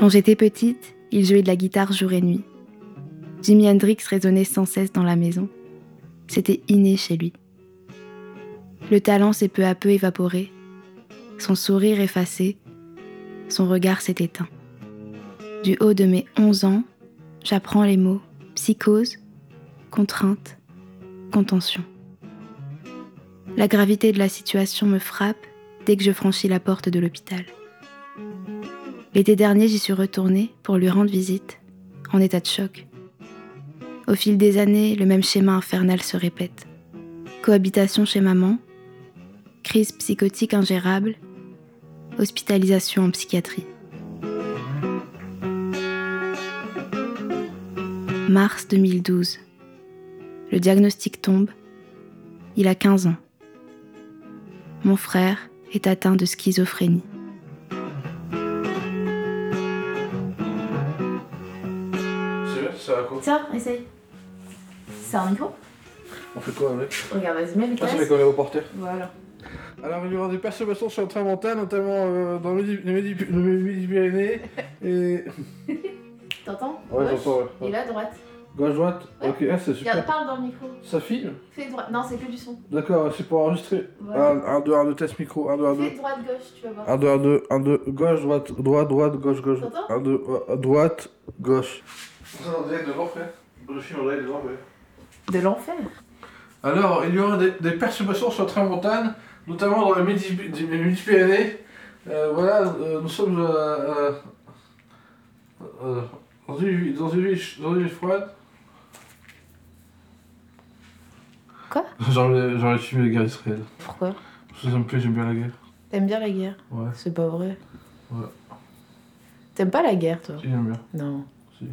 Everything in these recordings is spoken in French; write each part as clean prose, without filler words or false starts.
Quand j'étais petite, il jouait de la guitare jour et nuit. Jimi Hendrix résonnait sans cesse dans la maison. C'était inné chez lui. Le talent s'est peu à peu évaporé, son sourire effacé, son regard s'est éteint. Du haut de mes 11 ans, j'apprends les mots psychose, contrainte, contention. La gravité de la situation me frappe dès que je franchis la porte de l'hôpital. L'été dernier, j'y suis retournée pour lui rendre visite, en état de choc. Au fil des années, le même schéma infernal se répète. Cohabitation chez maman, crise psychotique ingérable, hospitalisation en psychiatrie. Mars 2012. Le diagnostic tombe. Il a 15 ans. Mon frère est atteint de schizophrénie. Ça va quoi? Tiens, essaye. C'est un micro? On fait quoi avec? Regarde, vas-y, mets le Ah, c'est casque. avec les reporters. Voilà. Alors, il y aura des perturbations sur le train mental, notamment dans le Midi-Pyrénées. Et. T'entends? Ouais, Gauche. j'entends, ouais. Et là, droite. Gauche-droite? Ouais. Ok, ah, c'est super. Regarde, parle dans le micro. Ça filme? Fais droite. Non, c'est que du son. D'accord, c'est pour enregistrer. Voilà. 1, 2, 1, 2, test micro. 1, 2, 1, 2. Fais droite-gauche, tu vas voir. 1, 2, 1, 2, 1, 2, gauche, droite, droite, gauche, gauche. T'entends? 1, 2, droite, gauche. Ça, on dirait de l'enfer. Le film, on dirait de l'enfer. De l'enfer. Alors, il y aura des perturbations sur le train montagne, notamment dans le Midi-Pyrénées. Voilà, nous sommes dans une ville froide. Quoi? J'aurais filmé les guerres d'Israël. Pourquoi? Parce que ça me plaît, j'aime bien la guerre. T'aimes bien la guerre? Ouais, C'est pas vrai. ouais. T'aimes pas la guerre, toi? Si, j'aime bien. Non. Si.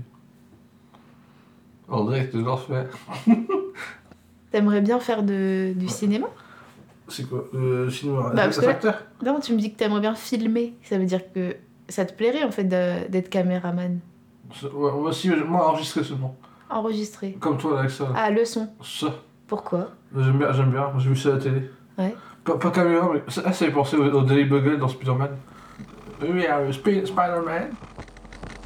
En direct de l'enfer. T'aimerais bien faire du cinéma? C'est quoi? Le cinéma? Bah, parce que là- acteur? Non, tu me dis que t'aimerais bien filmer. Ça veut dire que ça te plairait, en fait, d'être caméraman. Ouais, aussi, moi, enregistrer seulement. Enregistré. Comme toi, avec ça. Ah, le son. Ça. Pourquoi? J'aime bien, j'ai vu ça à la télé. Ouais. Pas caméra, mais ça fait penser au Daily Bugle dans Spider-Man. Oui, Spider-Man.